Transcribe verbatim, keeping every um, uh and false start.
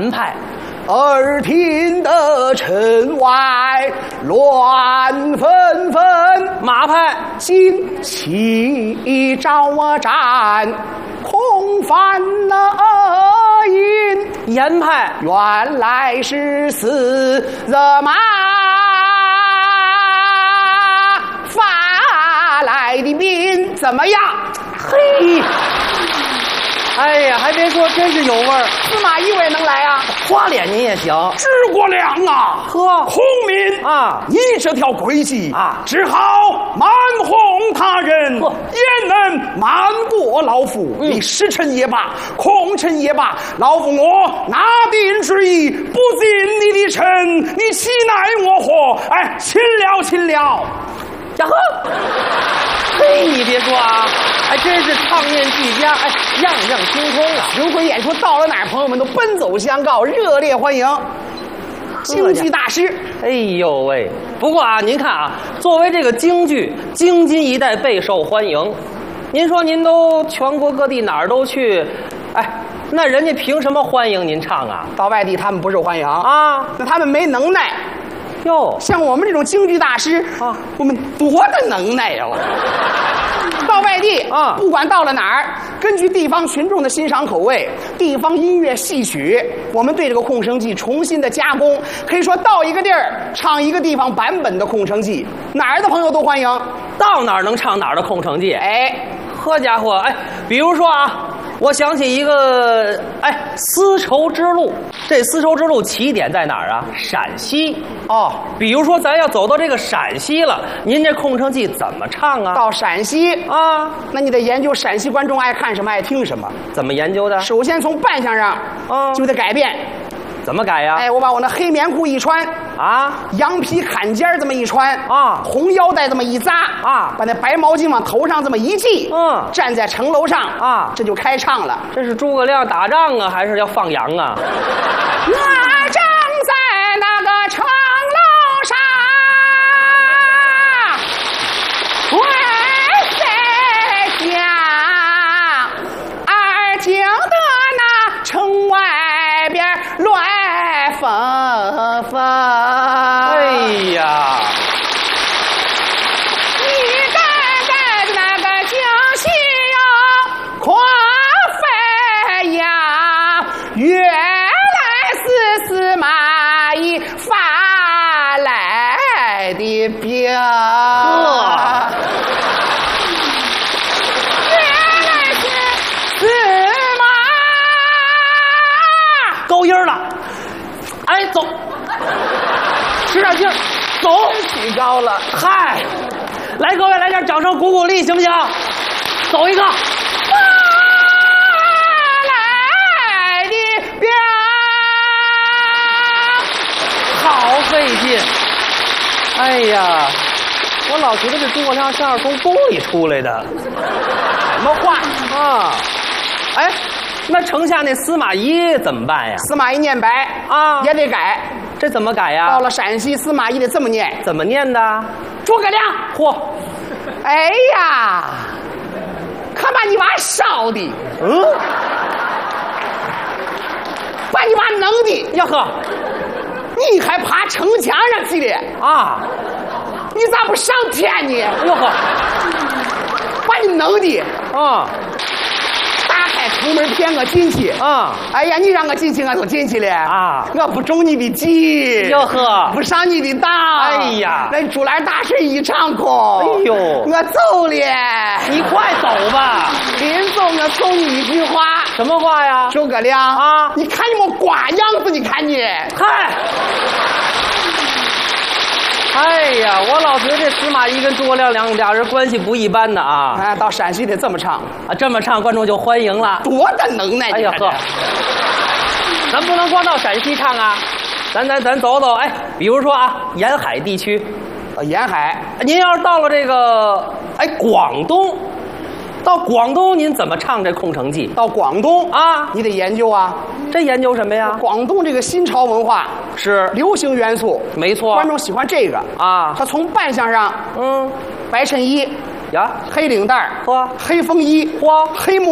严派。 耳听得城外乱纷纷， 马派旌旗招啊展，空翻了音。 严派原来是四人马发来的兵，怎么样？ 嘿，哎呀，还别说，真是有味儿。 司马懿我也能来啊， 花脸您也行。 诸葛亮啊， 呵， 孔明啊， 你这条诡计啊， 只好瞒哄他人，也能瞒过老夫。 嗯、 你时辰也罢，空辰也罢，老夫我拿定主意，不进你的城，你岂奈我何？哎，请了，请了。 呀呵，嘿，你别说啊，还真是唱念俱佳，哎，样样精通啊！ 巡回演出到了哪儿，朋友们都奔走相告，热烈欢迎。京剧大师， 哎呦喂！不过啊，您看啊，作为这个京剧，京津一带备受欢迎。您说您都全国各地哪儿都去，哎，那人家凭什么欢迎您唱啊？ 到外地他们不受欢迎啊， 那他们没能耐。 哟， 像我们这种京剧大师啊，我们多大能耐呀！到外地啊，不管到了哪儿，根据地方群众的欣赏口味、地方音乐戏曲，我们对这个空城计重新的加工，可以说到一个地儿唱一个地方版本的空城计，哪儿的朋友都欢迎， 到哪儿能唱哪儿的空城计。 哎， 呵家伙，哎，比如说啊。我想起一个，哎，丝绸之路，这丝绸之路起点在哪儿啊？陕西哦。比如说，咱要走到这个陕西了，您这空城计怎么唱啊？ 到陕西啊， 那你得研究陕西观众爱看什么，爱听什么。 怎么研究的？ 首先从扮相上，啊，就得改变。 怎么改呀？ 哎，我把我那黑棉裤一穿啊， 羊皮坎肩这么一穿啊， 红腰带这么一扎啊， 把那白毛巾往头上这么一系， 嗯，站在城楼上啊， 这就开唱了。 这是诸葛亮打仗啊，还是要放羊啊？ 我正在那个城楼上，为谁讲？而听得那城外边乱纷纷。 哎呀！ 你站在那个京西哟，狂飞扬，原来是司马懿发来的兵。 高音了，哎，走，使点劲儿，走， 提高了， 嗨，来，各位来点掌声鼓鼓励，行不行？走一个， 发来的兵， 好费劲。哎呀，我老觉得这诸葛亮像是从宫里出来的， 什么话啊？哎。那城下那司马懿怎么办呀？ 司马懿念白啊， 也得改， 这怎么改呀？ 到了陕西，司马懿得这么念， 怎么念的？ 诸葛亮， 嚯！ 哎呀，看把你娃烧的， 嗯， 把你娃弄的， 呀呵， 你还爬城墙上去了啊？ 你咋不上天呢？ 哟呵， 把你弄的啊！ 打开城门骗我进去啊！ 哎呀，你让我进去我就进去了啊！ 我不中你的计， 哟呵， 不上你的当。 哎呀， 那竹篮打水一场空。 哎呦， 我走了， 你快走吧。 临走我送你一句话， 什么话呀？ 诸葛亮啊， 你看你们瓜样子，你看你， 嗨。哎呀，我老觉得这司马懿跟诸葛亮两俩人关系不一般的啊！ 哎，到陕西得这么唱啊，这么唱观众就欢迎了， 多大能耐！ 哎呀呵，咱不能光到陕西唱啊，咱咱咱走走，哎，比如说啊，沿海地区， 呃，沿海， 您要是到了这个哎广东，到广东您怎么唱这空城计？ 到广东啊， 你得研究啊， 这研究什么呀？ 广东这个新潮文化是流行元素， 没错， 观众喜欢这个啊。 他从扮相上， 嗯， 白衬衣呀， 黑领带， 嚯， 黑风衣， 嚯， 黑木。